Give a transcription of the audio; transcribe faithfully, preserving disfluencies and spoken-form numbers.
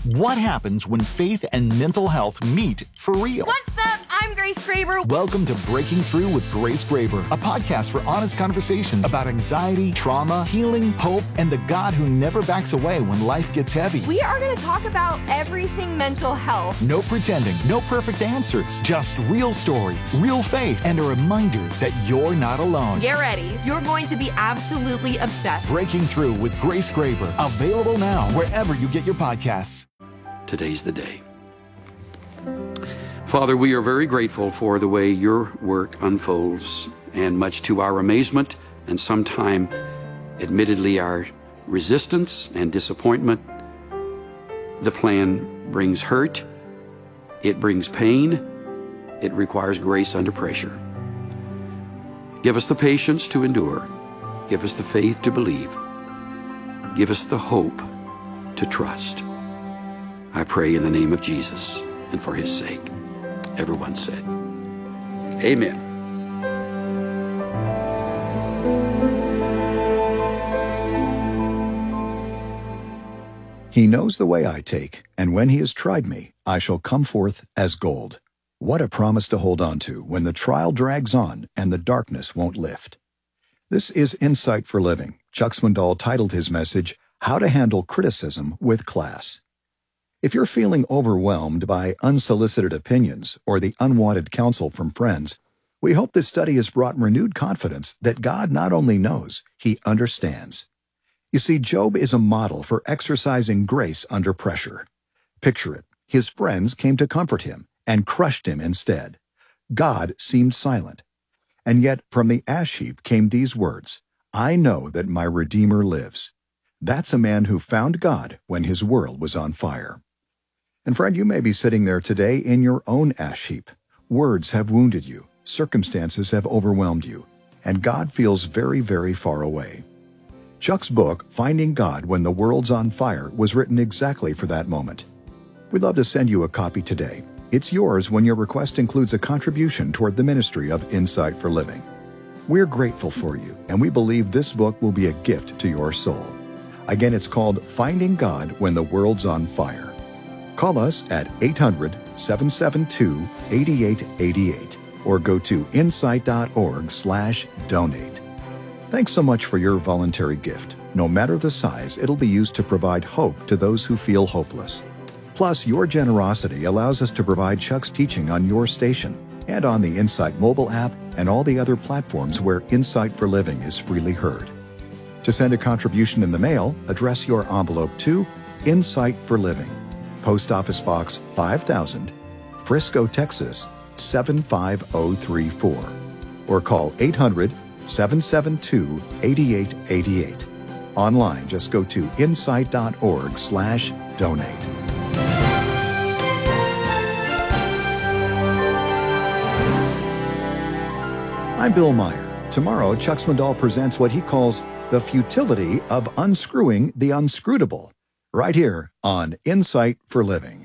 What happens when faith and mental health meet for real? What's up? I'm Grace Graber. Welcome to Breaking Through with Grace Graber, a podcast for honest conversations about anxiety, trauma, healing, hope, and the God who never backs away when life gets heavy. We are going to talk about everything mental health. No pretending, no perfect answers, just real stories, real faith, and a reminder that you're not alone. Get ready. You're going to be absolutely obsessed. Breaking Through with Grace Graber, available now wherever you get your podcasts. Today's the day. Father, we are very grateful for the way your work unfolds, and much to our amazement and sometime, admittedly, our resistance and disappointment, the plan brings hurt, it brings pain, it requires grace under pressure. Give us the patience to endure. Give us the faith to believe. Give us the hope to trust. I pray in the name of Jesus and for his sake. Everyone said, amen. He knows the way I take, and when he has tried me, I shall come forth as gold. What a promise to hold on to when the trial drags on and the darkness won't lift. This is Insight for Living. Chuck Swindoll titled his message, How to Handle Criticism with Class. If you're feeling overwhelmed by unsolicited opinions or the unwanted counsel from friends, we hope this study has brought renewed confidence that God not only knows, he understands. You see, Job is a model for exercising grace under pressure. Picture it. His friends came to comfort him and crushed him instead. God seemed silent. And yet from the ash heap came these words, I know that my Redeemer lives. That's a man who found God when his world was on fire. And friend, you may be sitting there today in your own ash heap. Words have wounded you, circumstances have overwhelmed you, and God feels very, very far away. Chuck's book, Finding God When the World's on Fire, was written exactly for that moment. We'd love to send you a copy today. It's yours when your request includes a contribution toward the ministry of Insight for Living. We're grateful for you, and we believe this book will be a gift to your soul. Again, it's called Finding God When the World's on Fire. Call us at eight hundred, seven seven two, eight eight eight eight or go to insight.org slash donate. Thanks so much for your voluntary gift. No matter the size, it'll be used to provide hope to those who feel hopeless. Plus, your generosity allows us to provide Chuck's teaching on your station and on the Insight mobile app and all the other platforms where Insight for Living is freely heard. To send a contribution in the mail, address your envelope to Insight for Living, Post Office Box five thousand, Frisco, Texas seven five zero three four, or call eight hundred, seven seven two, eight eight eight eight. Online, just go to insight.org slash donate. I'm Bill Meyer. Tomorrow, Chuck Swindoll presents what he calls the futility of unscrewing the unscrutable, right here on Insight for Living.